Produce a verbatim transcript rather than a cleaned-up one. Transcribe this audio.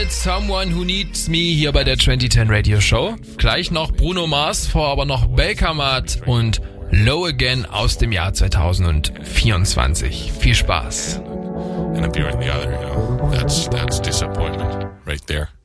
Someone Who Needs Me hier bei der zwanzig zehn Radio Show. Gleich noch Bruno Mars, vor aber noch Belkamat und Low Again aus dem Jahr zwanzig vierundzwanzig. Viel Spaß. And if you're in the other, you know, that's, that's disappointment right there.